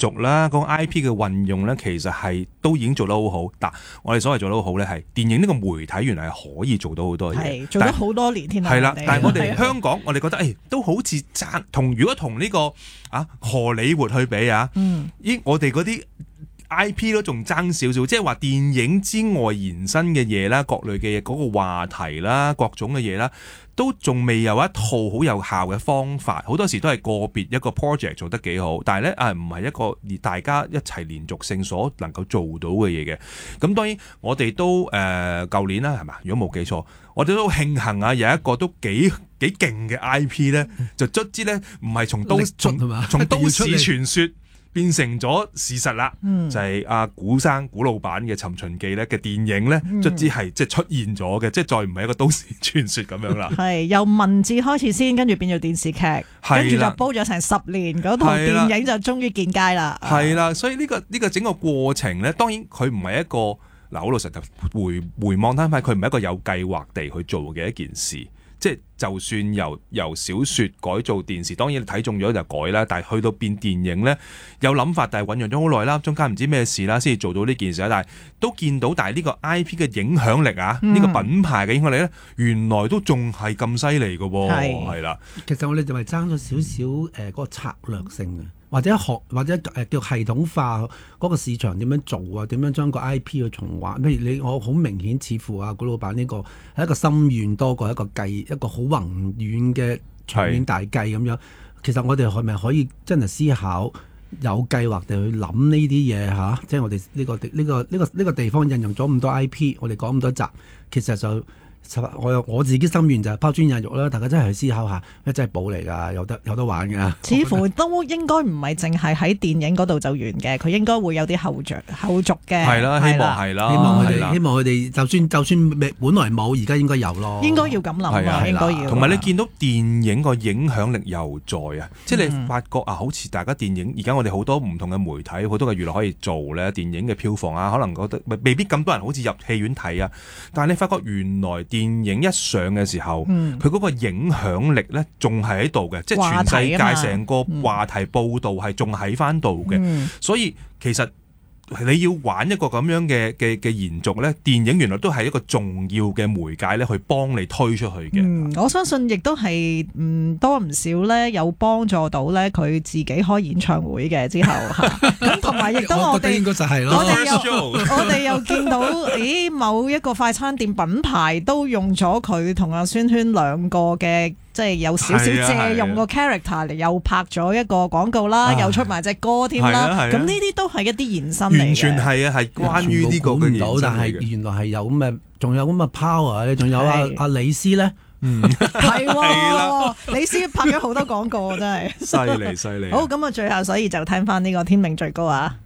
續啦，個 IP 嘅運用咧，其實係都已經做得好好。但我哋所謂做得好好咧，係電影呢個媒體原來係可以做到好多嘢， 係做咗好多年添。 係啦，但係我哋香港，我哋覺得都好似如果同呢個荷里活去比我哋嗰啲 IP 都仲爭少少，即係話電影之外延伸嘅嘢啦，各類嘅嘢嗰個話題啦，各種嘅嘢啦，都仲未有一套好有效嘅方法。好多時都係個別一個 project 做得幾好，但係咧唔係一個大家一齊連續性所能夠做到嘅嘢嘅。咁當然我哋都舊年啦，係嘛？如果冇記錯，我哋都慶幸有一個都幾勁嘅 IP 咧，就卒之咧唔係從都市傳說變成咗事實啦，就係古老闆嘅《尋秦記》咧嘅電影咧，卒之係即係出現咗嘅，即係再唔係一個都市傳說咁樣啦。係由文字開始先，跟住變做電視劇，跟住就煲咗成10年，嗰套電影就終於見街啦。 係啦，所以呢個整個過程咧，當然佢唔係一個好老實就回望翻返，佢唔係一個有計劃地去做嘅一件事。即係就算由小說改做電視，當然你睇中咗就改啦。但係去到變電影咧，有諗法，但係醖釀咗好耐啦，中間唔知咩事啦，先至做到呢件事啦。但係都見到，但係呢個 IP 嘅影響力呢個品牌嘅影響力咧，原來都仲係咁犀利㗎喎，係啦。 其實我哋就係爭咗少少嗰個策略性嘅。或者叫系統化嗰個市場點樣做啊？點樣將個 IP 去重劃？譬如我好明顯似乎古老闆呢個係一個心願多過一個好宏遠嘅長遠大計咁樣。其實我哋係咪可以真係思考有計劃地去諗呢啲嘢即係我哋呢個地方引用咗咁多 IP， 我哋講咁多集，其實就。我自己心願就係拋磚引玉啦，大家真係去思考下，真係寶嚟㗎，有得玩㗎。 似乎都應該唔係淨係喺電影嗰度就完嘅，佢應該會有啲後續嘅。 係啦，希望係啦， 希望佢哋就算本來冇，而家應該有咯。 應該要咁諗啊，應該要。 同埋你見到電影個影響力又在啊，即係你發覺好似大家電影而家我哋好多唔同嘅媒體，好多嘅娛樂可以做咧，電影嘅票房可能覺得未必咁多人好似入戲院睇啊，但係你發覺原來電影一上嘅時候，佢嗰個影響力咧仲係喺度嘅，即係全世界成個話題報導係仲喺翻度嘅，所以其實你要玩一個咁樣嘅延續咧，電影原來都係一個重要嘅媒介咧，去幫你推出去嘅。 我相信亦都係多唔少咧，有幫助到咧佢自己開演唱會嘅之後咁同埋亦都我哋應該就係咯， 我哋又見到某一個快餐店品牌都用咗佢同阿宣萱兩個嘅。即係有少少借用個 character 嚟，又拍咗一個廣告啦，又出埋隻歌添啦。咁呢啲都係一啲延伸嚟嘅。 完全係係關於呢個嘅延伸， 但係原來係有咁嘅，仲有咁嘅 power。仲有阿李斯咧， 係李斯拍咗好多廣告，真係犀利。 好，咁啊，最後所以就聽翻呢個天命最高啊！